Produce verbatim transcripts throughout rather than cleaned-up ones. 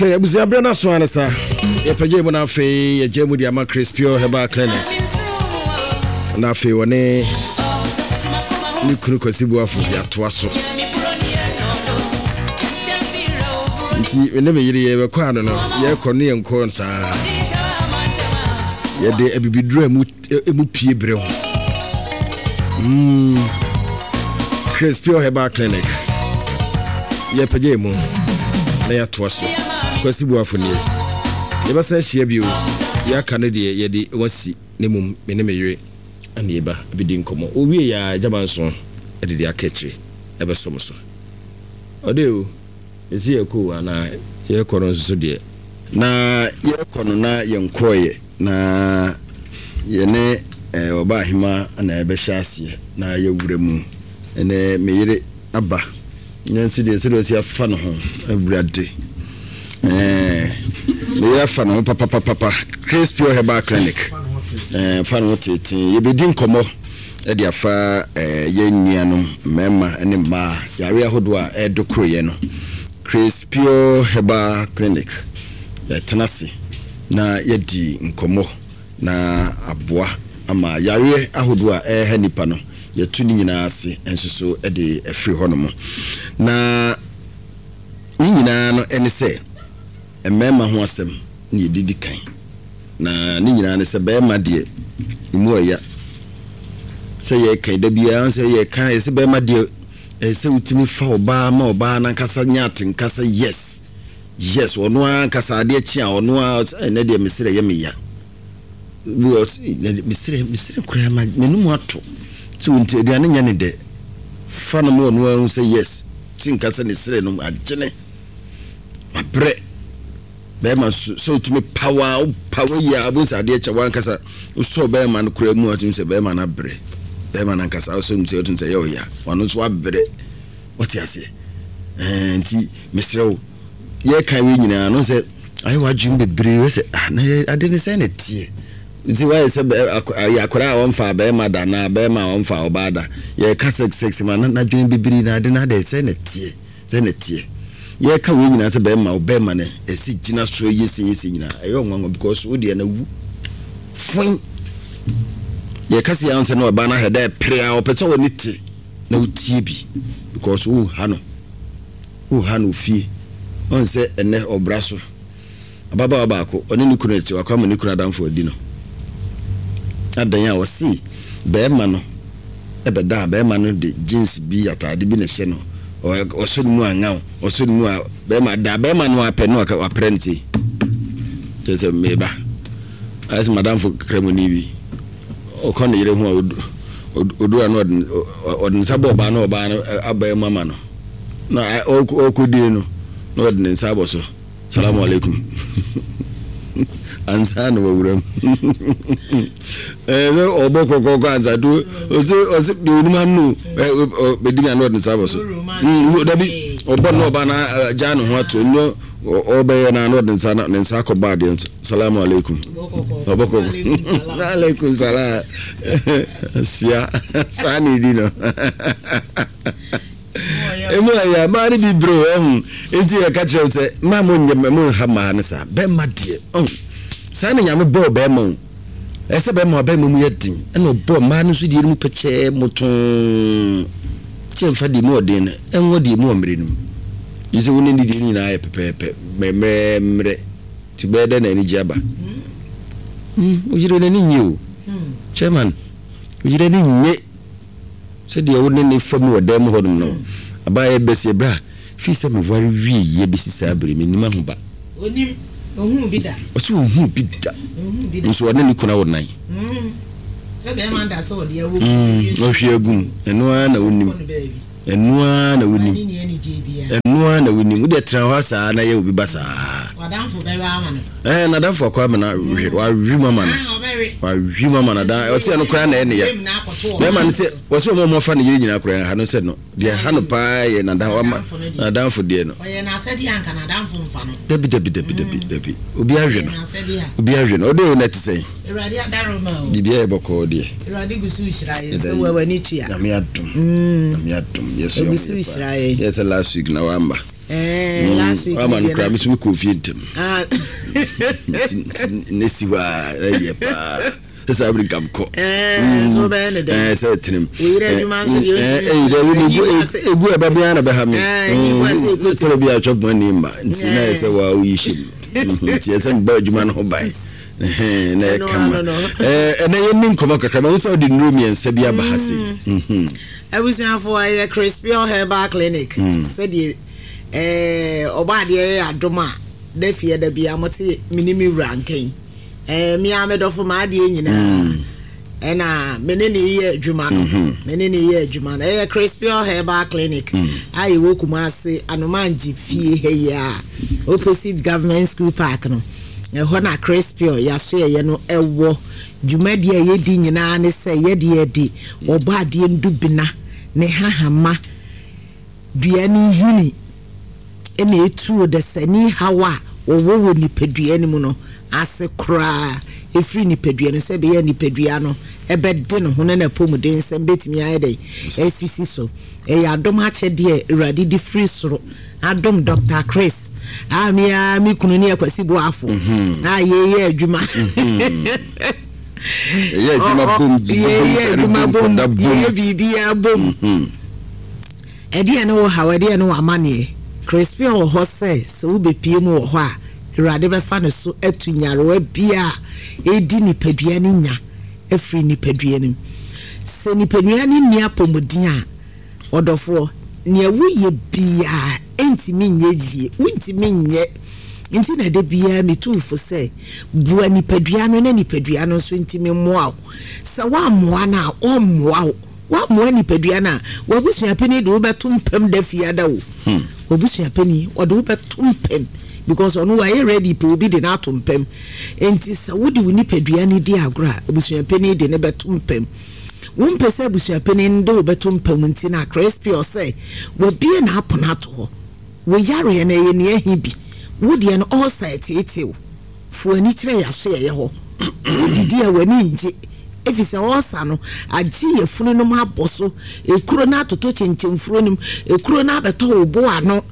Hey, Abuzia Brana Swana sa. Ye paje mo na fe ye jemu di ama Crispio Herbal Clinic. Na fe wone ni kunu kwasibu afu ya toaso. Nti ene me yire ye be kwa no no ye kono ye nko nsa. Ye de abibidura mu emu pie bre ho. Mm. Crispio Herbal Clinic. Ye paje mo na ya toaso. Kwasibu afuni ye basa hia bio ya ka no de ye de wasi ne mum me ne meyire ane eba abidi nkomo owie ya jamanso ede de akechire ebe somso odeo ezi eko ana ye kono nso de na ye kono na ye nkoye na ye ne oba hima na ebe hyase na ye wuremu ene meyire aba nyanti de se do si afa no ho abrade eh le afa no papa papa papa Crispio Herbal Clinic eh fa no tete ye bedi nkomo e de afa eh ye nuanom mema ene ma yare ahodo a e dokro ye no Crispio Herbal Clinic ya tenase na ye di nkomo na aboa ama yare ahodo a e ha nipa no ye tu ni nyina ase ensuso e de afri hono na ni nyina no ene se emema ho asem ni didi kan na ni nyina ne se be ma de imu oya se ye kan da bia se ye kan se be ma de se utimi fa oba ma oba na kasa nyate nkasa yes yes ono an kasa de chi a ono a ne de mesire ye meya bu ne mesire mesire kura ma menum ato ti unti aduane nya ne de fa no mo ono an se yes ti nkasa ne sire no agene abre be ma so to me power power ya abun sa de cha wan kasa so be ma no kura mu atum se be ma na bre be ma na kasa so nti otum se yo ya wonu so abre what ya say eh nti mesrew ye kan we nyina no se ai wa dwum be bre we se na ade ne se na tie nti wa se ya kura won fa be ma da na be ma won fa obada ye ka six six ma na dwum be bre na ade na de se na tie se na tie ye ka we nyina se be ma be ma ne esi gina so yesi yesi nyina ayo nwanwa because wo de na wu fun ye ka se ya nse no ba na heda prea opete woni ti na utie bi because wo ha no wo ha no fie on se ene obraso ababa ba ko oni ni kunu ti wakwa ni kunu adamfo odi no adan ya wasi be ma no e be da be ma no de jeans bi atade bi na hye no o so mu anga o so mu be ma da be ma no apɛ no aprenti tese meba as madam for kremoni bi o kon yire hu odu anu odin sabo ba no ba abaye mama no na o ko di no no odin sabo so assalamu alaikum ansa no wuram eh no oboko koko ansa do o o di manu be di na odin sabo so dabi obo no ba na janu ho ato no obe na odin sa na nsa ko ba de assalamu alaikum oboko alaikum salam sia sani dino emu ya mari bi bro em enti ya ka tire se ma mo nyem mo ha ma ne sa be ma de oh sani nyame bo be mo ese be mo be mo mu yedin e no bo ma no so di mu peche moton tie fa di mo den enwo di mo mre nim yise woni di ni na pepepe me me mre ti be de na ni jaba mm o jire na ni nyi o chairman o jire ni nyi se de woni ni famu wadam hodum no abaye besi bra fi se me wari wi ye besi sabere me nima ho ba onim ohun bi da o se ohun bi da nso wona ni kuna wonan mm se be man da so de yawo o hwe agum eno a na onim eno a na onim eno a na onim de tra ho sa na ye obi basa wadamfo be ba ma no eh na damfo kwa ma na wa wi mama no wa wi mama na da o ti no kura na ene ya be ma nti wo so mo mo fa ne ye nyina kura ha no se no de ha no pa ye na da wa na damfo de no oye na asedi anka na damfo mfa no debi debi debi debi debi obi ahwe no obi ahwe no o de na ti sei iradi adaro ma o bibia e boko de iradi gusu ishira ye se wa ni tua na me adum na me adum yes o gusu ishira ye yes last week na wamba eh last week I'm on crab so ko fientem ah nesi wa ye pa esa abri kam ko eh so be ne de eh say trim we ready man so you eh eh de we egu egu e ba bia na be ha me eh so be a chop money ma nti na say wa o yishim nti esa ba adwuma no bai eh na kama eh na ye min koma kakra ma so de nrumi ensa bia ba ha sei mhm abusia for a crispy herbal clinic said eh obade adoma da fie da bia mote minimi ranking eh mi amedofo ma ade nyina eh na menene ye adwuma no menene ye adwuma no eh crispy herbal clinic ayi wokuma ase anomanji fie he ya opposite government school park no eh ho na crispy ya so ye no ewo dwumadi ye di nyina ne se ye de ye di obade ndubina ne hahama duani huni ene etu de sani hawa wowo ni peduani mu no ase kra efri ni peduani se be ya ni pedua no ebe de no ho na pomuden se betimi ayede esisi so e ya dom ha chede urade di free soro adom Doctor Chris amia mi kunu ni akwasi bo afo ah ye ye adwuma ye adwuma bom ye adwuma bom ye bibia bom edi ene wo hawadi ene wo amane crispy wo ho say so wo bepie mu wo ho a urade be fa no so atunyare wa bia edi ni pedua ni nya efri ni pedua ni se ni pedua ni ni apomodin a odofo ne awu ye bia entimi nyeji untimi nye nti na de bia metufo se bua ni pedua no na ni pedua no so ntimi moa sa wa moa na o moa wa moa ni pedua na wa busua peni de wo betum pem da fiada wo wo busua peni wo de wo betum pem because onu wa ye ready pe obi de na atom pem enti sa wo de wo ni pedua ni di agora busua peni de ne betum pem won pese busua peni ndo wo betum pem nti na crispy o say wo bie na aponato ho wo yare na ye ne ahibi wodi an all site etiu fu ani kire ya so ye ho didi a wani nje efisa osa no agi ye funu no ma boso ekuro na atoto chenchen furu nim ekuro na beto obo ano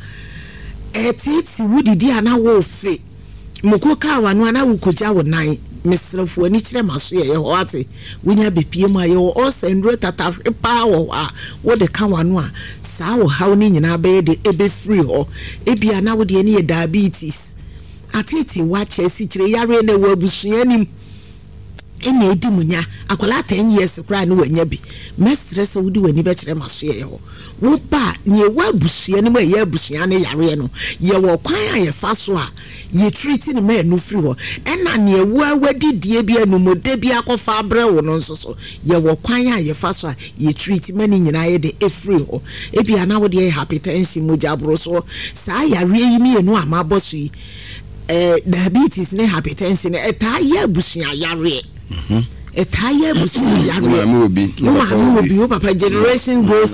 etiti wodi ana wo fe moko ka wanu ana wo koja wo nan mesrefo ani kire maso ye ho ate wonya bepie mu aye wo osa ndro tata pa wo a wo de ka wanu a saa wo haw ni nyina be de ebe free ho ebia na wo de ani ye diabetes atiti wa chesi kire yare na wo abusua nim ene edi munya akwala ten years kra na wanya bi mesre se wudi wani be kire maso ye ho wo ba ne wa abusua nim ye abusua ne yare no ye wo kwan aye fa so a ye treat ni ma enu free ho ena ne wa wadi die bi anu mode bi akofa abre wo no nso so ye wo kwan aye fa so a ye treat mani nyina ye de e free ho e bia na wo de hypertension moja bro so sa yare yi mi enu amaboso yi eh diabetes ne hypertension eta ye abusua yare mhm etaya busu ya no ma obi no ma obi o papa generation goes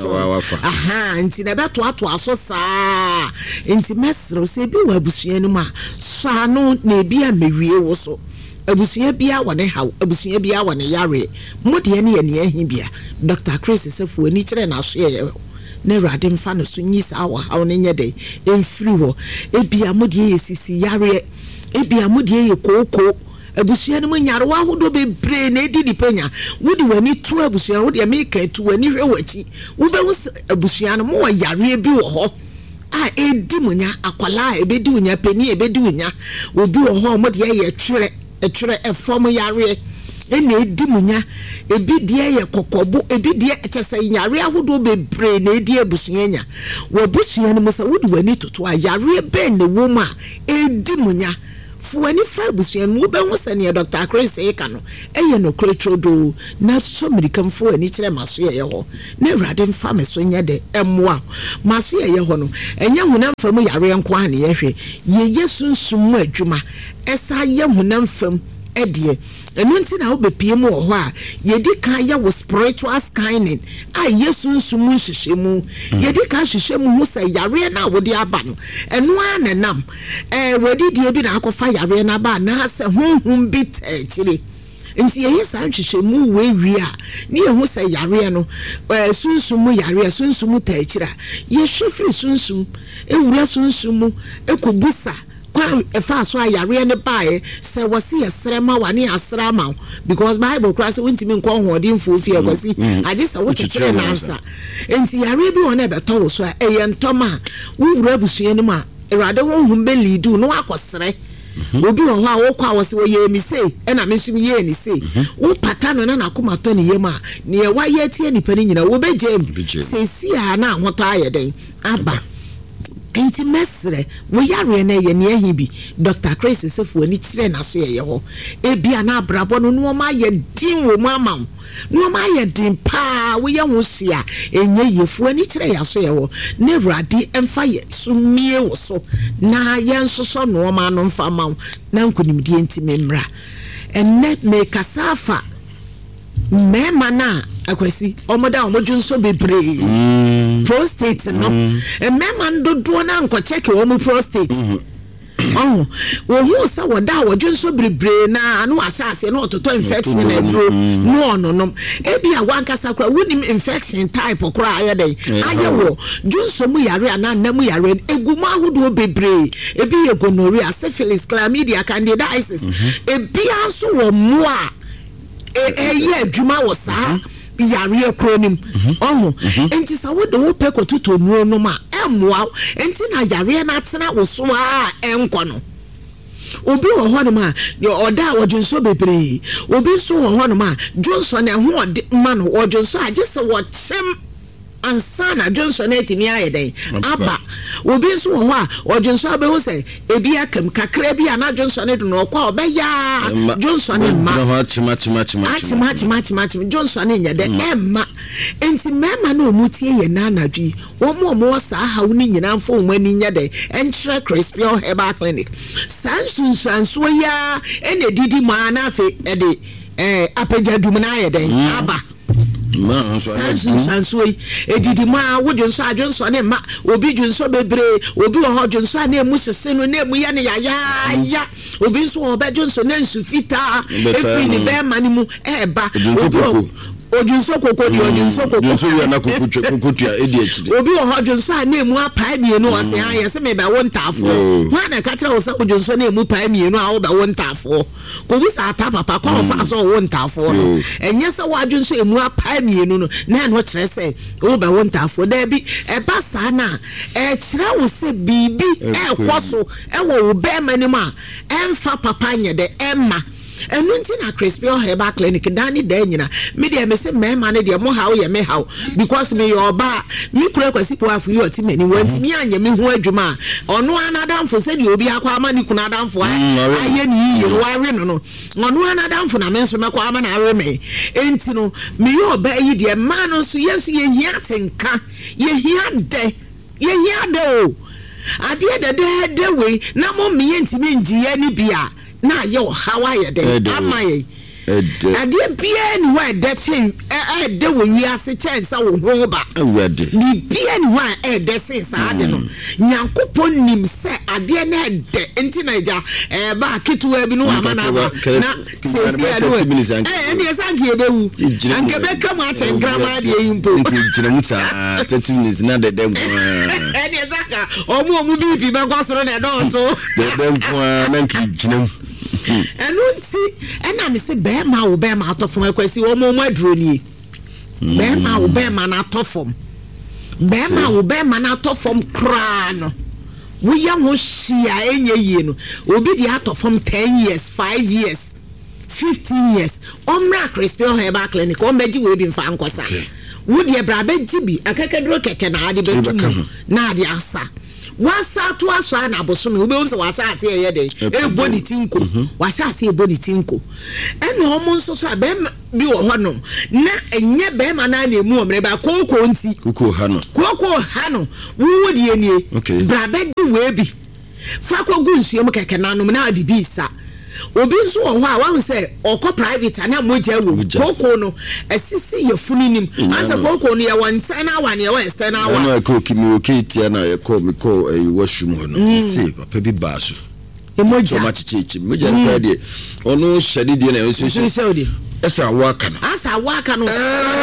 aha nti na beto ato aso saa nti mesro se bi wa busu anu ma so no na bi a mewie wo so abusuya bia wone haw abusuya bia wone yare mode ne ye ne ahibia Doctor Chris sefu ani kire na so ye na rade mfa no so nyisa awa haw ne nyede emfiri ho ebia mode ye sisi yare ebia mode ye kokoko abusuya no nyare wa hodo bebre na edi dipenya wodi wani tu abusuya wodi ameka tu wani hwe wachi wo be abusuya no mo yare bi wo ho a edi munya akwala ebedi unya peni ebedi unya obi wo ho mo de ye twere etwere efom yare ene edi munya ebi de ye kokobo ebi de etese yare ahodo bebre na edi abusuya nya wo abusuya no mo sa wodi wani toto a yare be ne wo ma edi munya fuani fa busuan mu be ho sane Doctor Chris e ka no eye no kretrodo na so mirikam fuani kire maso ye ho na urade mfa me so nya de emmoa maso ye ho no enya hunam fam yare enko ha ne ye hwe ye yesunsun mu adwuma esa ye hunam fam edie enu nti na obepie mu ho a ye di kan ye wo spiritual scanning a yesunsun mu hyehyemu ye di kan hyehyemu hu se yare na wo di aba no enu anenam eh wadi die bi na akofa yare na ba na se honhom bi tekire nti ye san hwehwe mu we wi a ne ye hu say yare no eh sunsum mu yare sunsum mu taachira ye hwefri sunsum ewura sunsum mu ekobusa kwa efa so ayare ne bae se wose yesrema wane asrama because Bible cross wintimi nko hoodin fofi akwasi agisa wo kekere na ansa enti yare bi wona beto wo so eye ntoma wo wura busue ne ma erade ho hum be lidu no akosere obi wo ho a wo kwa wo se wo ye mi sei e na me sum ye ni sei wo pata no na nakoma to ne yema ne ye wa ye tie nipa ni nyina wo be jem se si a na hoto ayeden aba enti mesre wo yare na ye ne ahi bi Doctor Chris Sefo ni kire na so ye ho e bia na abrabo no no ma ye din wo mu amam no ma ye din pa wo ye ho sia enye yefo ni kire ya so ye ho ne rade emfa ye sumie wo so na ye nsoso no ma no mfa maw na nkunimdie enti memra enne me kasafa me mana akwasi omoda omodwunso bebre prostate no e mema ndodo na nko check wo mu prostate oh wo hu sa woda wodwunso bebre na anu asase na ototo infection na dro no no no e bia wankasa kra wonim infection type kra aye den aye wo dwunso mu yare ana na mu yare egumu ahodo bebre e bi ye gonorrhea syphilis chlamydia candidiasis e bia so wo mu a e ye adwuma wo saa yare akronim oh enti sa wo de wo pe kototo nuo no ma emwa enti na yare na tena wo so a enko no obi wo ho no ma oda wodwunso bebre obi so wo ho no ma dwunso na ho ma no wodwunso agese wo chem ansana Johnson etimi ayeden aba obi nso wo ho a Johnson abehu se ebi akam kakra bi ana Johnson edu no kwa obeya Johnson emma match match match match match match match Johnson enya de emma enti mema na omutie ye na anadwi wo mo mo sa hawo ni nyina mfo mo ani nya de entre Crispy Herbal Clinic sansun sanso ya ene didi ma na afi e de eh apejadum na ayeden aba ma so sansuoi edidi ma wodwonso adwonso ne ma obi dwonso bebre obi wo hodwonso na emu sese no na emu ya ne ya ya obi nso obedwonso na nsufita efi ni be ma ni mu eba ojunso kokko di ojunso kokko ojunso ya na kokko kokko ya edi akide obi wo hodwonso na emu apai mienu ase ha ye se me be won tafo ho na ka kire wo se ojunso na emu pai mienu a wo be won tafo ko bi sa ta papa ko fa so won tafo no enye se wo adwonso emu apai mienu no na no kire se wo be won tafo da bi e ba sa na e kire wo se bibi e kwaso e wo wo be manim a emfa papa nye de emma enunti na Crispy Herbal Clinic dani da nyina me de me se mema ne de mo hawo ye me hawo because me your ba me kura kwasi po afu yo ti mani wanti me anya me ho adwuma ono anadamfo se de obi akwa ama ni kuna adamfo aye ni yi wa we no no ono anadamfo na me nso me kwa ama na awe me enti no me your ba yi de ma no so yesu ye hia tenka ye hia de ye hia de o ade de de de we na mo me yenti me njiye ni bia na ye o hawaye de amaye ade bia ni wa de tin e de wo wi ase chance wo ho ba awade ni bia ni wa e de se sa ade no nyankopon nim se ade na de enti na ja e ba ketuwa bi no ama na na se se ade e ni esa ngi e be wu anke be kam a che grama de yimpo jina muta thirty minutes na de dem ko e ni esa ka omu omu bi bi be ko soro na do so de dem ko na nki jina enunti ena me se be ma wo be ma atofom akwasi wo mo aduro ni be ma wo be ma na atofom be ma wo be ma na atofom kra no wo ya ho hia enye yie no obi di atofom ten years five years fifteen years omra Crispy Herbal Clinic o meji we bi mfa nkosa wo di ebra be jibi akakedro keke na ade betum na ade asa wasa to aso na aboso me obe unse wasa ase ye de e boni tinko wasa ase e boni tinko e no omo nso so abe bi wo ho no na enye be ma na na emu omre ba kokko nti kokko ha no kokko ha no wo di enie bra be di we bi fa ko gu nsuo mu keke na no na adi bi sa obi nso wo ho a wa se okọ private na moja wo kokko no esisi ye funinim asa kokko no ye wonta na wa ne ye west na wa na ko kimi o kiti na ye ko mi ko e washroom ho no se papa bi ba so emoja ma chichi moja kwa de ono shade de na eso so esa waka no asa waka no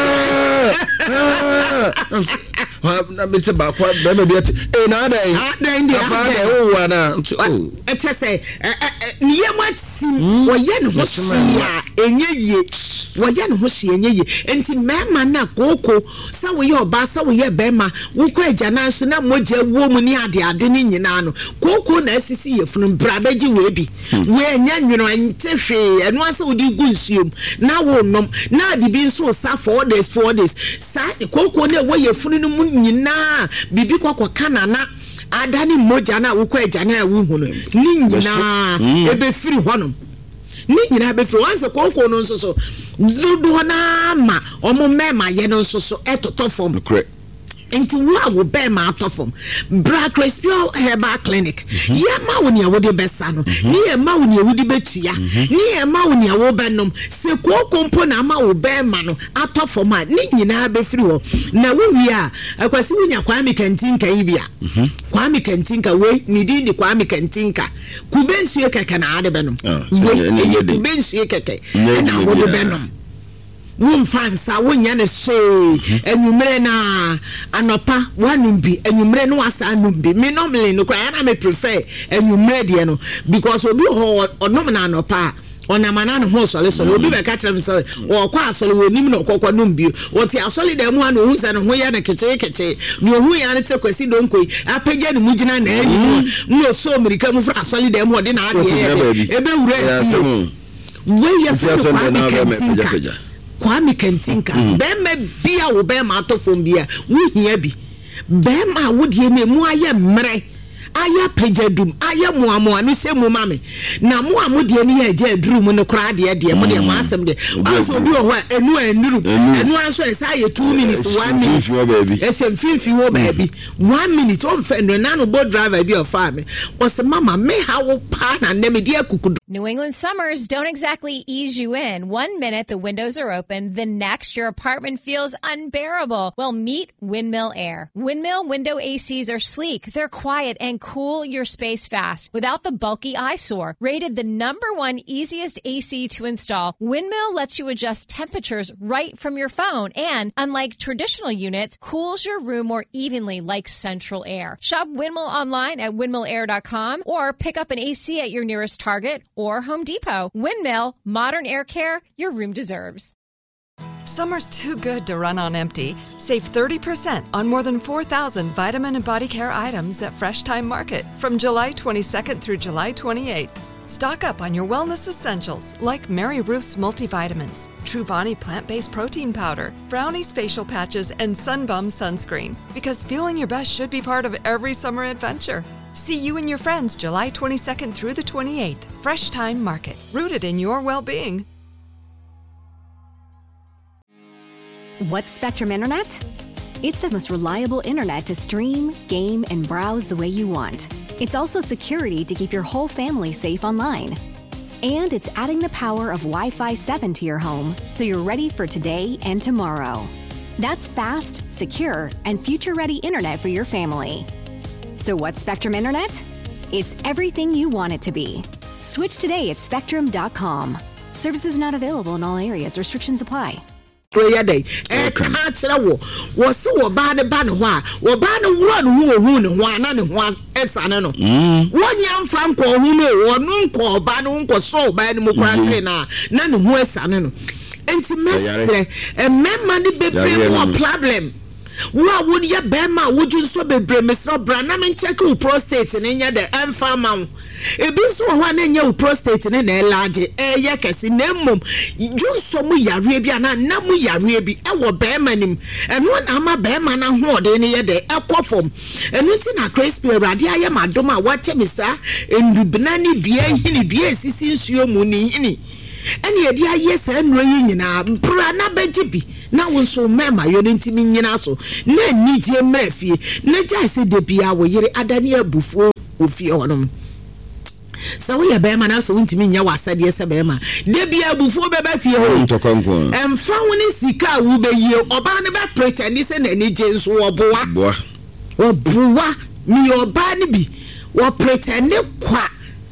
ha na be se ba kwa be be e na dai dai ndi ba da o wa na o e te se niye matim wo ye ne ho hia enye ye wo ye ne ho hia enye ye enti mema na koko sa wo ye oba sa wo ye bema wo kwa agya na so na moja wo mu ni ade ade ni nyina no koko na asisi ye funu bra beji we bi we enya nwino ente hwe eno asa wo di gu nsuom na wo nom na de bi nso sa four days four days sa koko na wo ye funu no mu nyina bibi kwakwa kanana adani moja na wo kwa agya na wo hu no ni nyina ebe firi honom ni nyina be firi wanse koko no nso so dodo na ma omo mema ye no nso so etotofom enti wa wo be ma atofom bra Crespio Herbal Clinic ye ma wo ne wo de besa no ni ye ma wo ne wo de betua ni ye ma wo ne wo benom se koko mpo na ma wo be ma no atofom a ni nyina be firi ho na wo wi a akwasi wo nya kwa mi kantinka ibia kwa mi kantinka we ni di di kwa mi kantinka kubensu ye keke na ade benom we kubensu ye keke na wo de benom won fansa wonya ne she enumere na anopa wanumbi enumere no asa anumbi me normally no kwa na me prefer enumere de no because obi ho onom na anopa ona mana no ho sole sole obi be ka tell me say wo kwa asole wo nim no kokko numbi wo ti asole da mu anu hu se no ho ya na kete kete no hu ya ne se kwasi donkoi apagya ne mugina na anyi no so amerika mu fra asole da mu de na ade ebe wura fi we ya fa kwa Kwame Kentinka bema bia wo bema atofom bia wo hia bi bema wo de ne mu aye mre aya pejadum aya muamu anu se mu mame na mu amu de ne ya je aduru mu ne kra de de mu de mu asem de aso bi ho enu anuru enu anso esa ye two minutes one minute ese finfi wo baby one minute on fe no na no boat driver bi of farm was mama me how pa na ne me de akukudu. New England summers don't exactly ease you in. One minute the windows are open, the next your apartment feels unbearable. Well, meet Windmill Air. Windmill window A Cs are sleek, they're quiet and cool your space fast without the bulky eyesore. Rated the number one easiest A C to install, Windmill lets you adjust temperatures right from your phone and, unlike traditional units, cools your room more evenly like central air. Shop Windmill online at windmill air dot com or pick up an A C at your nearest Target or Home Depot. Windmill, modern air care your room deserves. Summer's too good to run on empty. Save thirty percent on more than four thousand vitamin and body care items at Fresh Time Market from July twenty-second through July twenty-eighth. Stock up on your wellness essentials like Mary Ruth's multivitamins, Truvani plant-based protein powder, Brownie's facial patches, and Sunbum sunscreen. Because feeling your best should be part of every summer adventure. See you and your friends July twenty-second through the twenty-eighth. Fresh Time Market, rooted in your well-being. What's Spectrum Internet? It's the most reliable internet to stream, game, and browse the way you want. It's also security to keep your whole family safe online. And it's adding the power of Wi-Fi seven to your home so you're ready for today and tomorrow. That's fast, secure, and future-ready internet for your family. So what's Spectrum Internet? It's everything you want it to be. Switch today at spectrum dot com. Services not available in all areas. Restrictions apply. Prayer day. Eh, can't wo. Was so bad a ban wa. Wo ban one who who one and was esanano. One young Franco who know or nun call ban uncle so bad mukrasena. None who esanano. And to mess a man money be more problem. What would ya bema would you so be Mister Branham and check your prostate and in ya the enfamam? A bit so one in your prostate and a large air yakas in them mum. You so mu ya rebiana, namu ya rebi, our bearmanim, and one ama bearman and what any other a coffin. And within a crispy radia madoma, watch me, sir, and the banana dear, hinny dear, since your muni hinny. And yet, yes, I'm ringing now, Brana Bejibi. Now, one so mamma, you're intimate so. No need your Murphy. No, just say the Pia will hear Adania before of your own. So we are Bama now, so intimate Yawa said yes, a Bama. Debia before Baba Fio to come. And found in Sika will be you, or Barnaba pretenders and any James or Boa or Bua, me or Barnaby, or pretend quack.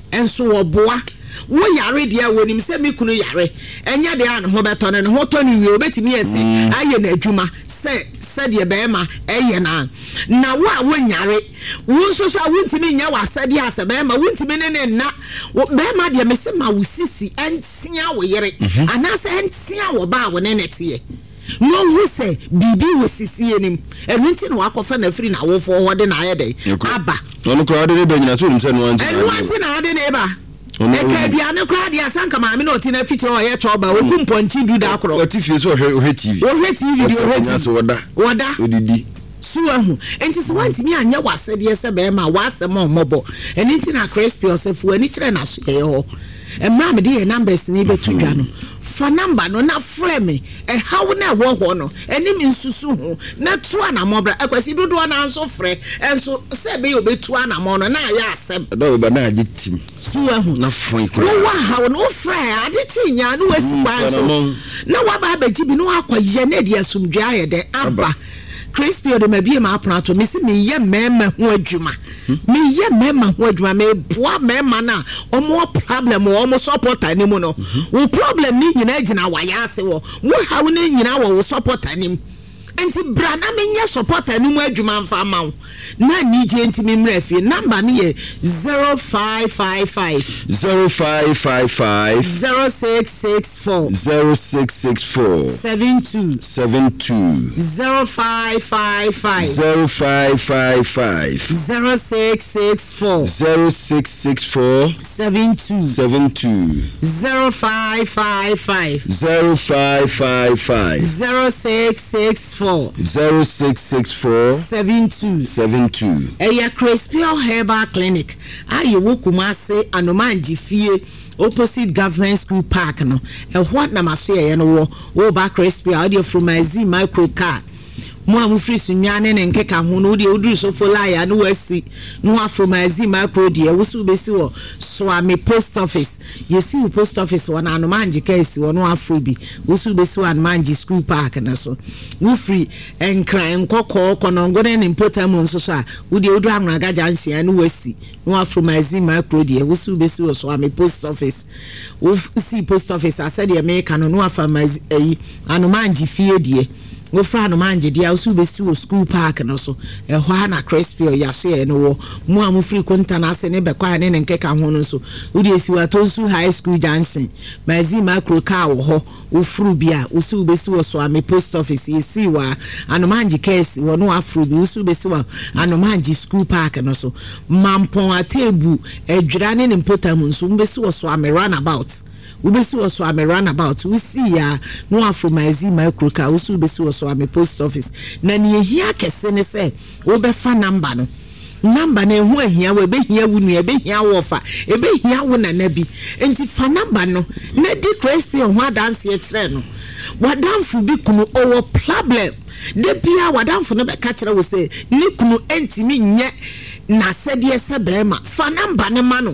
enso oboa wo yare dia wonim se me kunu yare enya de an ho beto ne ho to ni wi obetimi esi aye na adwuma se se de be ma eye na na wo a wo nyare wo so so wontimi nya wasade ase be ma wontimi ne ne na be ma de me se ma wo sisi entia wo yere anase entia wo ba wo ne nete no who say bibi wo sisi enim enunti no akofa na free na wo fo ho de na aye de aba no ko ade be nyina so nim se no anti enunti na ade ne ba eka biane kra dia sanka maame na oti na fiti o ye choba okumponchi du da akro oti fie so o T V o T V video o so woda woda odidi suwa hu enti se wanti mi anya wasede se be ma wasem omobo eni nti na crispy osefu ani kire na so ye ho emma me de numbers ni betu dwa no fa number no na frame me e hawo na wo ho no eni mi nsusu hu na tu ana mobra akwasi dodo na nso frɛ enso se be yo betu ana mo no na ya asem da ba na agi tim suwa hu na fon kro wo wa hawo no frɛ ade chi nya no wasi kwa so na wa ba ba jibi no akɔye na de asumdwa aye de aba crispy de mabie ma aprato me se me ye mema ho adwuma me ye mema ho adwuma me boa mema na omo problem omo support animu no wo problem ni nyina gina wa ya ase wo wo ha wo ni nyina wo support animu enti bra na me nye support animu adwuma mfa ma wo na ni je enti me mrafie number ni ye zero five five five zero five five five zero six six four zero six six four seven two seven two zero five five five zero five five five zero six six four zero six six four seven two seven two zero five five five zero five five five zero six six four zero six six four seven two seven two. Eya Crispy Herbal Clinic aye wo Kumase Anomanji fie opposite government school park no e what na maso ye no wo wo ba Crispy audio from Mazi micro car mo amufri sunwane ne nkeka ho no de oduru so folaya no wasi no afromazi macro de wo su besi wo so ame post office yesi wo post office wo na anomanji ka esi wo no afrobi wo su besi wo anomanji school park na so wo free enkran nkokọ konongo ne importamu nso so a wo de oduru anraga jansia no wasi no afromazi macro de wo su besi wo so ame post office wo si post office asede America no no afamazi eh anomanji fie de wo fra no manje dia usu besi wo school park no so e ho na crispy o yase no wo mu amu free konta na ase ne be kwa ne nkeka ho no so wo de esi wa tonsu high school Johnson mazi macro car wo ho wo fru bia usu besi wo so ame post office esi wa anomanji case wo no afru bi usu besi wa anomanji school park no so mampon atebu edwira ne mpotamu nso besi wo so ame runabout ubesi was am run about we see ya no afromazi micro car usu ubesi was am post office na ne hia kese ne se wo be fa number no number na ehu ahia we be hia wu nu e be hia wo fa e be hia wo na na bi enti fa number no na di crispy ho dance e kire no wadamfu bi kunu owo problem de bia wadamfu no be ka kire wo se ni kunu entimi nye na sede se be ma fa number ne ma no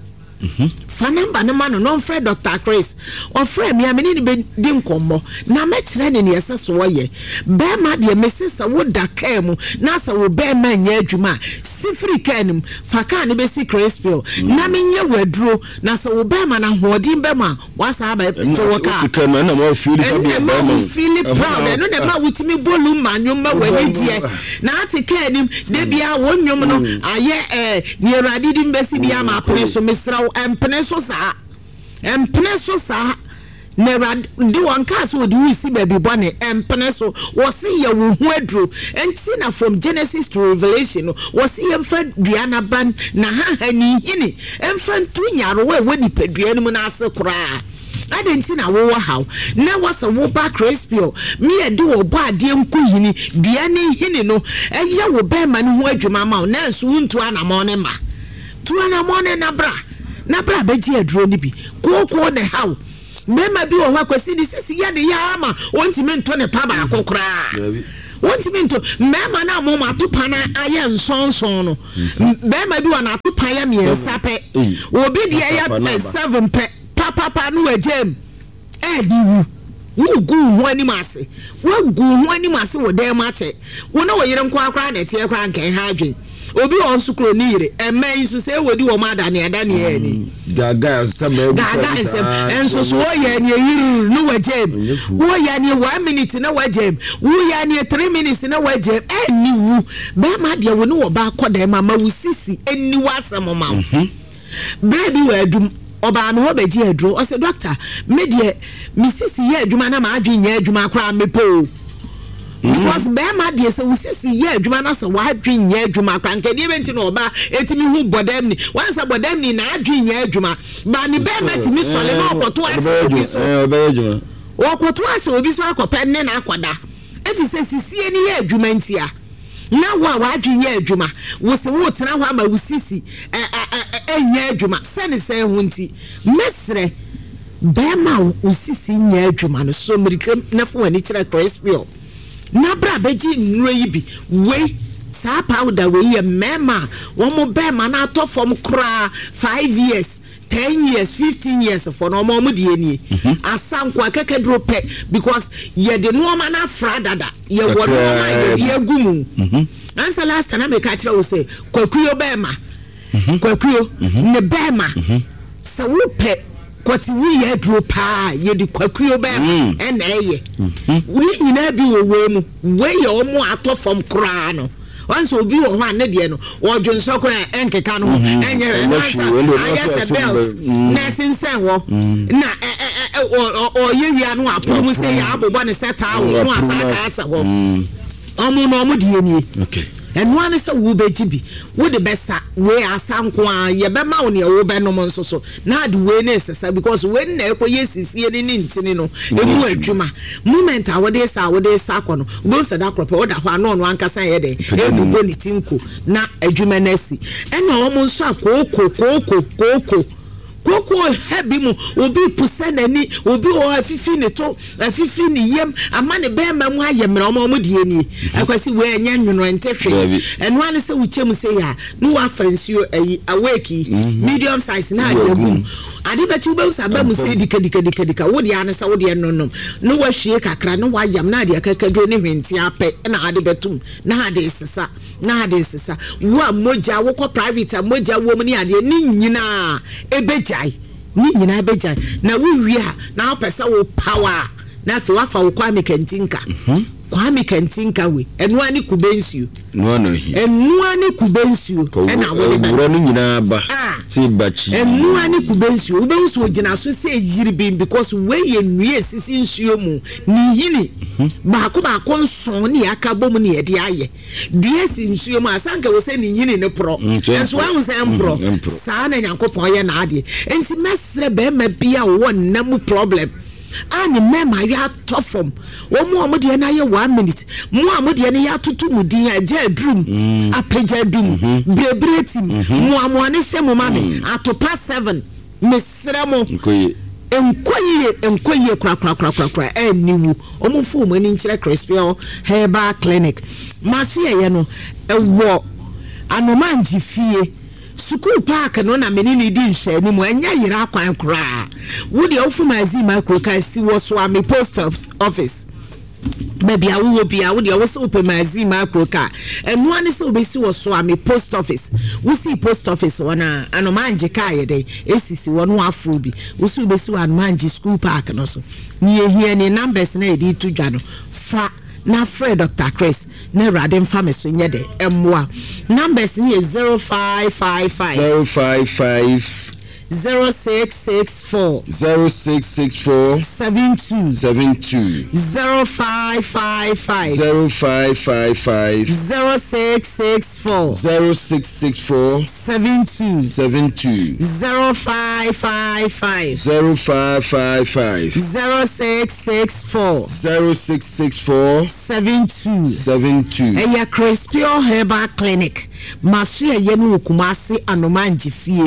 mhm fa number ne ma no no frɛ Doctor Chris o frɛ me ameni ni be di nkommo na me kire ne ne yesa so ye be ma de mesisa wo da ka mu na sa wo be ma nya adwuma sifri kanim fa ka ne be si Crispy na me nya waduro na sa wo be ma na hodin be ma wasa ba to wo ka ka ma na mo feel ka be ba mo feel proud no de ma wutimi bolu ma nwom ma wani die na ati kanim de bia wo nwom no aye eh ne Awurade di mbesi bia ma apre so mesra empene so sa empene so sa never do one cast would we see baby bonnet empene so was see ya wo hu aduro enti na from Genesis to Revelation was see emfa duana ban na ha ha ni hini emfa ntu nyaro we we nipadua no na ase kura adenti na wo how na was a wo ba Crispy me e de wo ba ade nku hini dua ne hini no eya wo be ma ne ho adwuma ma na nso ntu anamo ne ma tu anamo ne na bra na bra beji aduro ni bi koko ne how mema bi wo akwasi ni sisi ya de ya ama wontimi nto ne pa ba akokora wontimi nto mema na mo ma topa na aye nsonson no mema bi wa na topa ya miensa pe obi de ya seven pe papa pa no agem e di wu wo gu ho ani mase wo gu ho ani mase wo dem ache wo na wo yire nkwa akra na tie kra nkan ha adwen obi on sukro ni yire emai so say wodi wo ma da ne ada ne ya ni gaga sem gaga sem enso so wo ya ni yiri no wajem wo ya ni one minute na wajem wo ya ni three minutes na wajem eni wu be ma de wo ne wo ba kodan ma ma wusisi eni wasem ma wo baby we adum oba me ho beji aduro o se doctor me de misisi ye aduma na ma adwen ye aduma kra me po because be ma de se usisi ye aduma na se wa adwen ye aduma kra nke de benti no oba etimi hu bodam ni once bodam ni na adwen ye aduma ba ni be ma timi sole na okoto ase obi so eh oba aduma okoto ase obi so akopa ne na akoda efi se sisi ni ye aduma ntia na wa wa adwen ye aduma wo se wo tena ho ama usisi eh enye adwuma sene se hu nti mesre bema usisi nya adwuma no so mirika na fo ani kire crispio na bra beji nnuro yi bi we sa powder we ye mema wo mo bema na to form kra five years ten years fifteen years for no mo mo die ni asankwa kekedro pe because ye de no ma na fradada ye wo no ma ye gumu ansa last time me ka kire wo say kwakuyo bema kwakuyo ne bema sa wo pe kwati wi ye dro pa ye di kwakuyo bema e na eye wi nyina bi wo we mu we ye o mu ato from kra no once obi wo ho ane de no wo dwonso kra enkeka no enye ansa belt na sinsen wo na o ye wi anu apo mu se ya abobo ne seta wo no asaka asa wo omu no omu de ni okay and one is a wo beji bi wo de besa we asanko a ye be ma wo ne wo be no nso so na de we ne sesa because when na ekwoyesisi ni ni ntini no emu adwuma moment a wo de sa wo de sa ko no wo se da krope wo da ho ano no ankasa ye de e bu go ni tinko na adwuma na si e na wo mo nso akoko koko koko koko hebi mu obi pusanani obi o afifi ne to afifi ne yem ama ne be ma mu ayemra o mo de ani akwasi we anya nwuno entehwe eno ane se wuchem se ya no wa fansuo ayi aweki medium size na adagum ade beti ube usaba mu se dika dika dika dika wo de ane se wo de nonom no wa hwie kakra no wa yam na ade akakadro ne hwenti ape na ade betum na ade sesa na ade sesa wo moja wo ko private moja wo mu ni ade ni nyina ebe ni nyina beja na wo wi a na opesa wo power na fe wa fa wo kwa mekantinka kwa mekantinka we eno ani kubensuo no no hi eno ani kubensuo e na wo be wuro no nyina ba ti bachi eno ani kubensuo wo bensuo gina so se yiri bin because we ye nwie sisi nsuo mu ni hini ba ko ba ko nson ni akabom ni e de aye due si nsuo mu asanka wo se ni hini ne pro enso wa wo se empro sa na nyankopon ye na ade enti mesre be ma bia wo na mu problem ani mema ya tofom wo mu amode na ye one minute mu amode na ya tutu mudin aja adrum apeja adum brebretim mu amone se mu mame atopa seven mesra mo nkoye enkoye enkoye kra kra kra kra kra eniwu omufu mu ani nkire Crispio Herbal Clinic maso ye no ewo anomanji fie school park no na menini di nhwe ni mu anya yira kwan kra wo de ofu mazi micro ka si wo so am post office maybe a wo bia wo de wo so open mazi micro ka enu ani se obesi wo so am post office wo si post office wona anomanje ka ye de esisi wo no afro bi wo si obesi wo anomanje school park no so ni ehia ni numbers na e di to dwa no fa na Fred Doctor Chris na Radin Pharmacy nye de emwa numbers ni zero five five five zero five five zero six six four zero six six four seven two seven two zero five five five zero five five five zero six six four zero six six four seven two seven two zero five five five zero five five five zero six six four zero six six four seven two seven two Eya Crispio Herbal Clinic Masu ye nu Kumasi Anomanji fie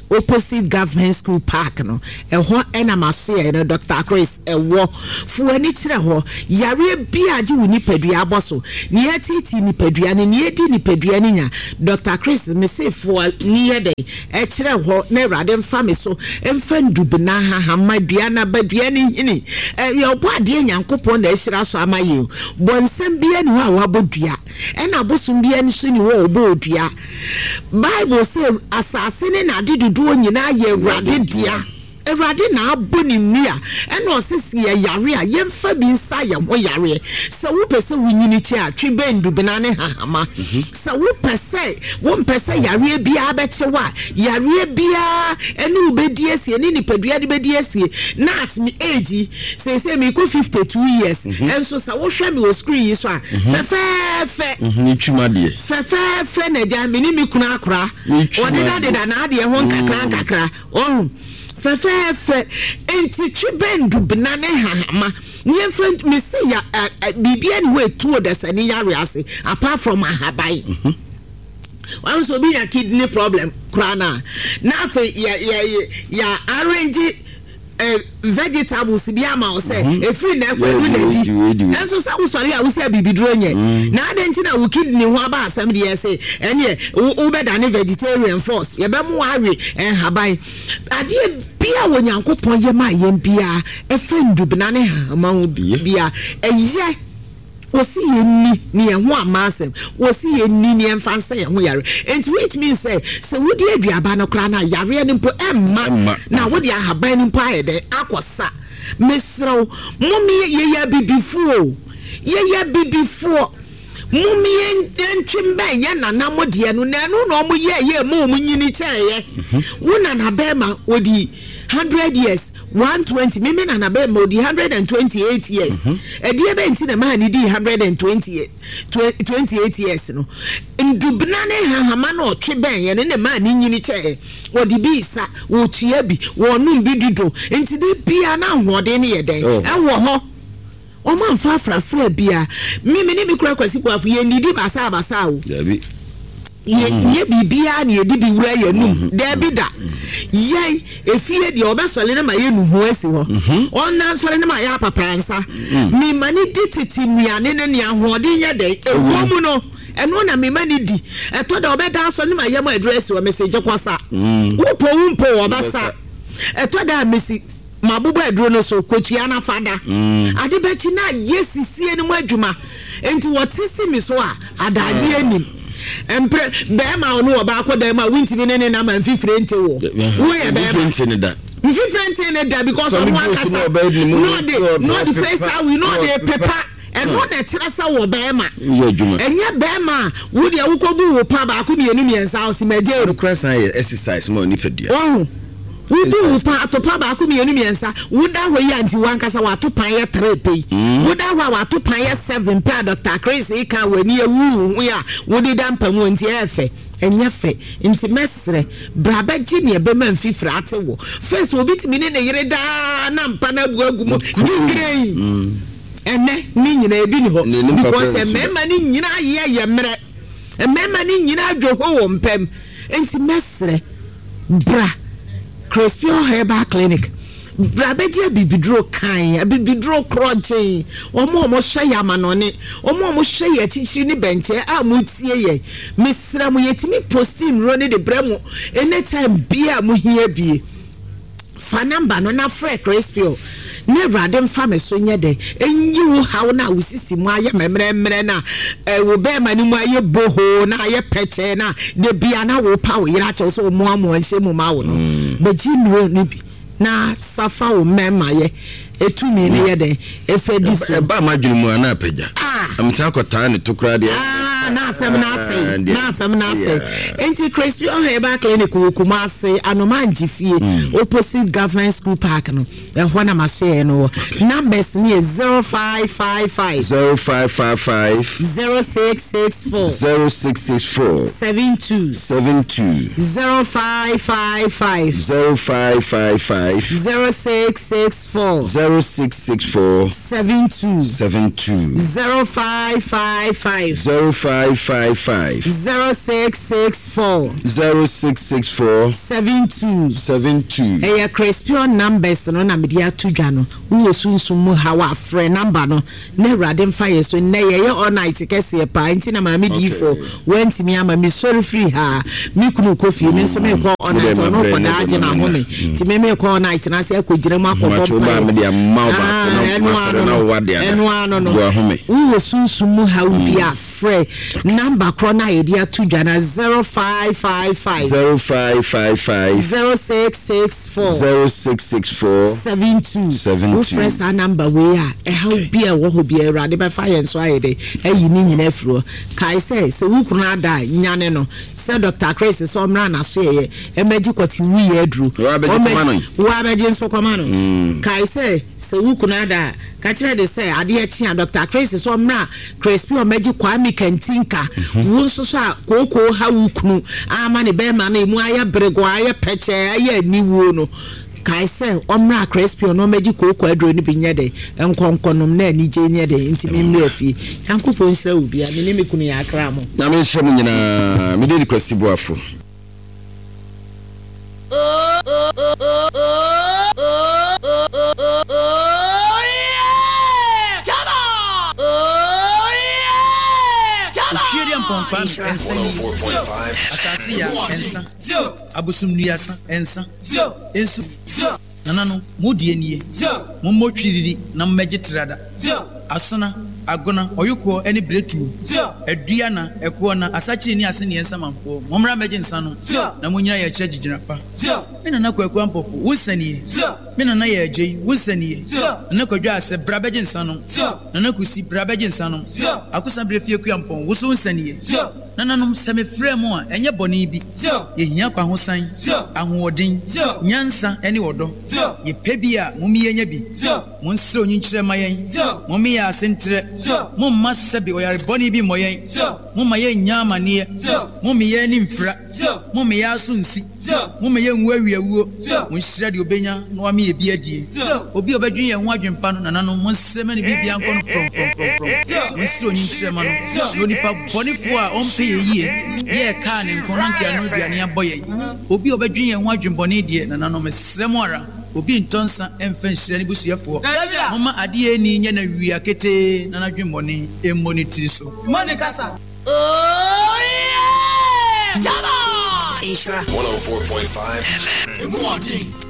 opposite government school park no e ho ena maso e no Doctor Chris e wo fu ani kire ho yare bia age woni padua aboso ne atiti ni padua ne ne edi ni padua ni nya Doctor Chris me say fu ni ye dey e kire ho na Awurade mfa me so emfa ndubina ha ha madua na badua ni hini e ye obo ade Nyankopon na ehira so amaye bo nsem bia ni wa wa bodua e na bosum bia ni so ni wo obo odua Bible say asase ne na dedudu nyina ye Awurade dia Awurade na aboni nnua e na osisi ye yare a yemfa bi nsa ye ho yare se wo pese wunyini chi a twi bendu bena ne hahama se wo pese wo pese yare bia beche wa yare bia ene ubedi esie ne nipadua de bedi esie na at me age say say me ko fifty-two years enso se wo hwe me o screen yi so a fe fe fe ni twuma de fe fe fe na ja me ni me kuna akra odi da de da na de ho nkakra nkakra oh Fefe enti tribendu benane hahama nye friend me say ya bibia ni we two the sani yare ase apart from ahabai wan so bi ya kidney problem krana na fe ya ya ya arrange eh vegetables bi ama o say e free na kwadu na di enso sa wo sori a wo say bibidro nye na adenti na wo kidney ho aba asem de say ene wo be da ne vegetarian force ye be mo awe en haban ade bia wo Nyankopon ye ma ye bia e friend bina ne ha ma wo bia eye wosi ye ni ni ho amasem wosi ye ni ni emfanse ye ho yare and which means say se wodi aduaba no kra na yare ni mpo emma na wodi ahaban ni mpo ayede akosa mesrew mommy ye ye bibifuo ye ye bibifuo mommy entwim ba ye na na modie no na no no mo ye ye mo mo nyini cheye wona na bema wodi one hundred years one twenty mimi na na be mo di one hundred twenty-eight years e die be nti na ma ni di one hundred twenty-eight years no ndubna ne hahama na otwe ben ye ne ma ni nyini che wo di bi sa wo tua bi wo num bi dido nti de bia na hode ne ye den e wo ho o man fa fra fra bia mimi ni mi kura kwasi kwafu ye ndidi basa basa o yabi ye ye bibia na ye di bi wura ye num de bi da ye efie de obesole na ma ye nu ho asi ho onna sole na ma ya papransa mi mani dititi nuane ne ne ahode ye de ewo mu no eno na mi mani di eto de obeda so ne ma ye ma address wo message kwasa wo po wo po obasa eto da mesi mabubu aduro no so kotua na fada ade bechi na yesi sie ne mu adwuma enti wotisi mi so a adaje anim empre bema onu oba akoda ma wintimi ne ne na man fifire nte wo wo ye bema nte ne da fifire nte ne da because of one kasa no the no the first time we know the paper and no the trasa wo bema enye bema wo de awokobu wo pa ba ko mienu miensa o si maje o krasa exercise mo ni pedua oh we do pa so pa ba ko mienu miensa wo da ho ya anti wan kasa wa to pan ye three pay wo da ho wa to pan ye seven pa Doctor Chris e kan wani ewu hu ya wo de da mpam nti efe enye fe nti mesre braba gi ne be man fifra ate wo first obi timi ne ne yere da na mpa na bu agumo grei ene ni nyina ebi ni ho because emema ni nyina ye ye mre emema ni nyina adwo ho wo mpam nti mesre bra Crispio Herbal Clinic brabeji bibidro kan bibidro kroje omo omo hye yamanone omo omo hye ye chichiri ni benche a mutie ye mesra mu yetimi posting ro ne de bremu anytime bia mu hia bie fa number no na free Crispio never adem fa me so nye de enyi wo hawo na wusisi mu aye memre memre na e wo be mani mu aye boho na aye peche na de bia na wo pa wo yira che so mo amo anse mu ma wo no beji no ni bi na safa wo mema ye etumi ne ye de efedi so e ba madwene mu ana apagya amta akota ne tokra de ah na asem na asem na asem na asem enti Crispio Herbal Clinic wo Kumasi anoma njifie opposite government school park no e ho na maso no numbers ni zero five five five zero five five five zero six six four zero six six four seven two seven two zero five five five zero five five five zero six six four zero six six four seven two seven two zero five five five zero five five five five zero six six four zero six six four seven two seven two. Eya Crespion numbers no na media to dwa no wo sunsun mu ha wa frɛ number no na Awurade mfa ye so na ye all night kese pa nti na ma me di for went me ama me sorry free ha me kunu kofi me so me ko all night no ko da age na home ti me me ko all night na se akogire mu akɔkɔ pa me dia ma ba ko no na wade ana eno ano no wo sunsun mu ha wo bia frɛ number kro na ye dia to dwa na zero five five five zero five five five zero six six four zero six six four seven two seven two. Wo fresh number we a e how bia wo ho bia Awurade be fa ye nso ayede ayi ni nyina afuro kai say se wo kunu ada nyane no se Doctor Chris so mra na so ye e maji kwati wu ye aduru wo abeji nso koma no kai say se wo kunu ada ka kire de say ade e chia Doctor Chris so mra Chris P o maji kwa mi kantinka wo nso so a koko ha wo kunu ama ne be ma na emu aya brego aya peche aya niwo no kai say omra Crispy no meji koko adro ni binya de enkonkonom na ani je nye de ntimi mra fi yankopon sira obi a me ne mekunu ya akra mo na me hye mo nyina me de request boafo Pompa Atasia ensa abusum nuasa ensa ensu nanano mudie nie mommo twiriri na mmegye trada asona agona oyuko eni bretu adua na eko na asachi ni ase ne ensa mampo momra megye nsa no na munyina ye kire gigina pa mena na kwaku ampopo wusanie mena na ye agye wusanie na kwadwa ase bra begye nsa no na na kusi bra begye nsa no akusa bre fie ku ampon wusu wusanie nananom seme frem a enye boni bi ye hia kwa hosan ahoodin nyansa ene odo ye pebia mumi yenya bi monsre onyinkire mayen mumi ya asentre mumma sebe oyare boni bi moyen mumma ye nyama ne mumi ye ni mfra mumi ya sunsi mumi ye nwa wiawuo monhira de obenya no ame ye bi adie obi obadwen ye ho adwempa no nananom monseme ne bibia nkon prom prom prom monsre onyinkire ma no onipa bonifo a ompe ye ye ka ne nkonankia no duane aboye obi obadwen ye ho adwembone die nananom mesrem ara obi ntonsa emfa nhire ne busuafo mama ade ni nya na wia kete na nadwembone emmonitiri so money kasa oh yeah come on Ishra one oh four point five